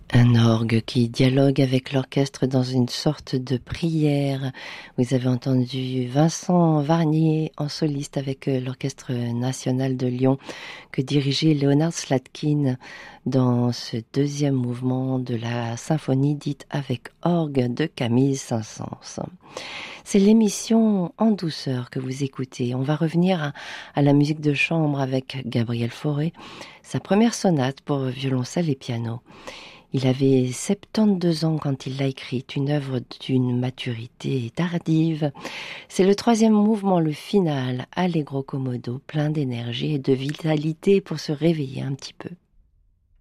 Un orgue qui dialogue avec l'orchestre dans une sorte de prière. Vous avez entendu Vincent Varnier en soliste avec l'Orchestre national de Lyon que dirigeait Leonard Slatkin dans ce deuxième mouvement de la symphonie dite avec orgue de Camille Saint-Saëns. C'est l'émission En douceur que vous écoutez. On va revenir à la musique de chambre avec Gabriel Fauré, sa première sonate pour violoncelle et piano. Il avait 72 ans quand il l'a écrite, une œuvre d'une maturité tardive. C'est le troisième mouvement, le final, allegro commodo, plein d'énergie et de vitalité pour se réveiller un petit peu.